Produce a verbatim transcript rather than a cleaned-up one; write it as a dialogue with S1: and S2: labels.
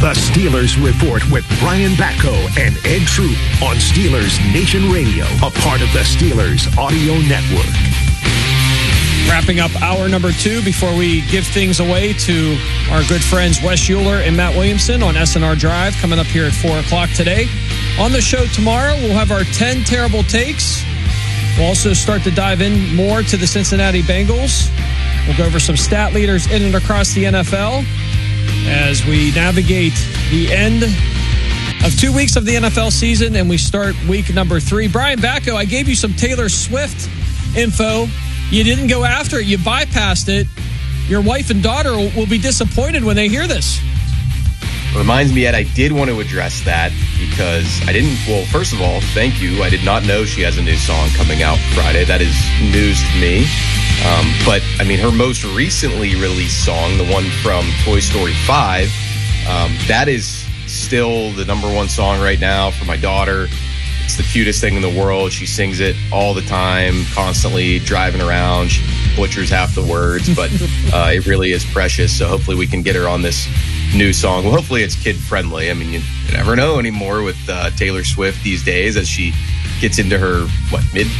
S1: The Steelers Report with Brian Batko and Ed Troop on Steelers Nation Radio, a part of the Steelers Audio Network.
S2: Wrapping up hour number two before we give things away to our good friends Wes Euler and Matt Williamson on S N R Drive coming up here at four o'clock today. On the show tomorrow, we'll have our ten terrible takes. We'll also start to dive in more to the Cincinnati Bengals. We'll go over some stat leaders in and across the N F L as we navigate the end of two weeks of the N F L season, and we start week number three. Brian Batko, I gave you some Taylor Swift info. You didn't go after it. You bypassed it. Your wife and daughter will be disappointed when they hear this.
S3: Reminds me, Ed, I did want to address that because I didn't, well, first of all, thank you. I did not know she has a new song coming out Friday. That is news to me. Um, but, I mean, her most recently released song, the one from Toy Story five, um, that is still the number one song right now for my daughter. It's the cutest thing in the world. She sings it all the time, constantly driving around. She butchers half the words, but uh, it really is precious. So hopefully we can get her on this new song. Well, hopefully it's kid-friendly. I mean, you never know anymore with uh, Taylor Swift these days as she gets into her, what, mid